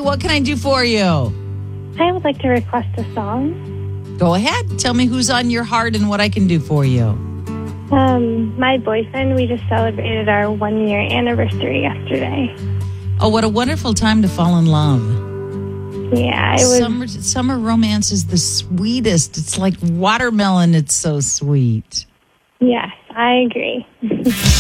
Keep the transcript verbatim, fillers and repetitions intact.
What can I do for you? I would like to request a song. Go ahead. Tell me who's on your heart and what I can do for you. Um, my boyfriend, we just celebrated our one-year anniversary yesterday. Oh, what a wonderful time to fall in love. Yeah, it was. Summer, summer romance is the sweetest. It's like watermelon. It's so sweet. Yes, I agree.